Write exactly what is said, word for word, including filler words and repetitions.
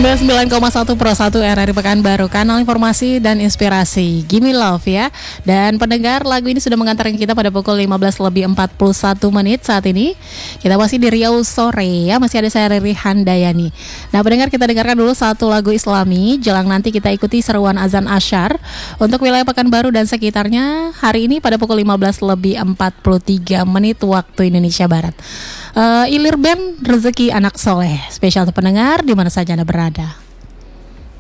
sembilan puluh sembilan koma satu Pro satu R R I Pekanbaru, kanal informasi dan inspirasi. Gimme Love ya. Dan pendengar, lagu ini sudah mengantarkan kita pada pukul lima belas lebih empat puluh satu menit saat ini. Kita masih di Riau sore ya, masih ada saya Riri Handayani. Nah pendengar, kita dengarkan dulu satu lagu Islami. Jelang nanti kita ikuti seruan azan asyar untuk wilayah Pekanbaru dan sekitarnya hari ini pada pukul lima belas lebih empat puluh tiga menit waktu Indonesia Barat. uh, Ilir Band Rezeki Anak Soleh, spesial untuk pendengar di mana saja Anda berada.